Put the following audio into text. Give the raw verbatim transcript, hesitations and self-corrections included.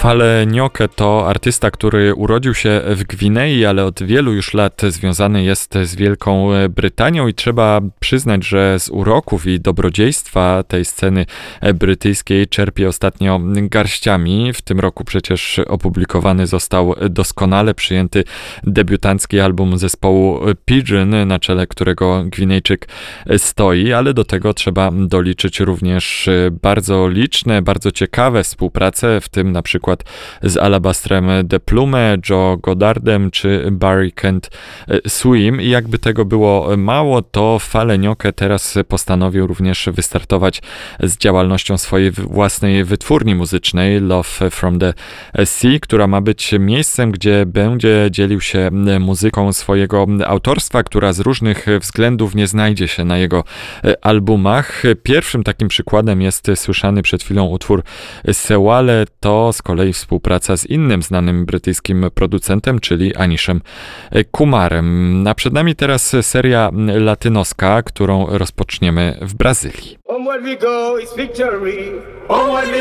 Fale Nyoke to artysta, który urodził się w Gwinei, ale od wielu już lat związany jest z Wielką Brytanią i trzeba przyznać, że z uroków i dobrodziejstwa tej sceny brytyjskiej czerpie ostatnio garściami. W tym roku przecież opublikowany został doskonale przyjęty debiutancki album zespołu Pidgin, na czele którego Gwinejczyk stoi, ale do tego trzeba doliczyć również bardzo liczne, bardzo ciekawe współprace, w tym na przykład z Alabastrem de Plume, Joe Goddardem czy Barry Kent Swim. I jakby tego było mało, to Fale Nyoke teraz postanowił również wystartować z działalnością swojej własnej wytwórni muzycznej Love from the Sea, która ma być miejscem, gdzie będzie dzielił się muzyką swojego autorstwa, która z różnych względów nie znajdzie się na jego albumach. Pierwszym takim przykładem jest słyszany przed chwilą utwór Sewale, to z kolei współpraca z innym znanym brytyjskim producentem, czyli Anishem Kumarem. A przed nami teraz seria latynoska, którą rozpoczniemy w Brazylii.